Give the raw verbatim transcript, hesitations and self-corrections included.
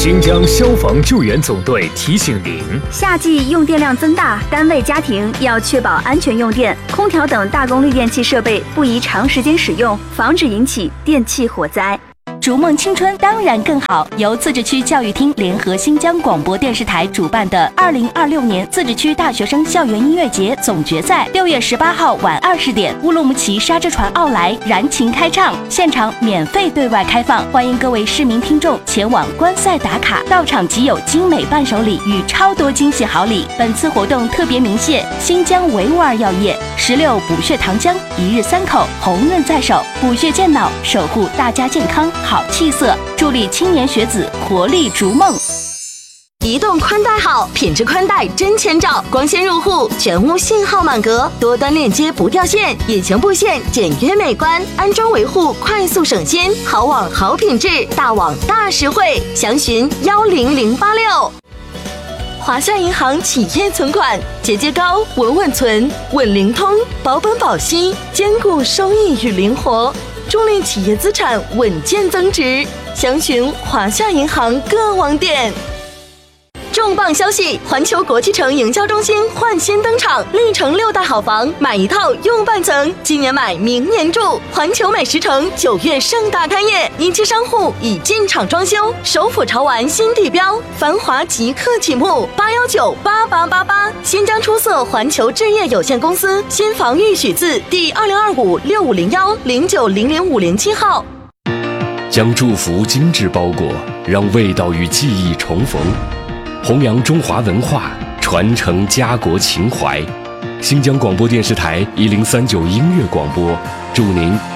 新疆消防救援总队提醒您： 夏季用电量增大，单位家庭要确保安全用电，空调等大功率电器设备不宜长时间使用，防止引起电气火灾。 逐梦青春当然更好，由自治区教育厅联合新疆广播电视台主办的二零二六年自治区大学生校园音乐节总决赛，六月十八号晚二十点，乌鲁木齐沙之船奥莱燃琴开唱，现场免费对外开放，欢迎各位市民听众前往观赛打卡，到场即有精美伴手礼与超多惊喜好礼。本次活动特别鸣谢新疆维吾尔药业、石榴补血糖浆、一日三口、红润在手，补血健脑，守护大家健康好气色，助力青年学子活力逐梦。 移动宽带好，品质宽带真千兆，光纤入户，全屋信号满格，多端链接不掉线，引擎布线简约美观，安装维护快速省心，好网好品质，大网大实惠，详询幺零零八六。华夏银行企业存款，节节高，稳稳存，稳灵通，保本保息，兼顾收益与灵活，助力企业资产稳健增值。详询华夏银行各网点。重磅消息！环球国际城营销中心焕新登场，历城六大好房，买一套用半层，今年买明年住。环球美食城九月盛大开业，一期商户已进场装修，首府潮玩新地标，繁华即刻启幕。八幺九八八八八，新疆出色环球置业有限公司新房预许字第二零二五六五零幺零九零零五零七号。 将祝福精致包裹，让味道与记忆重逢。弘扬中华文化，传承家国情怀。新疆广播电视台一零三九音乐广播，祝您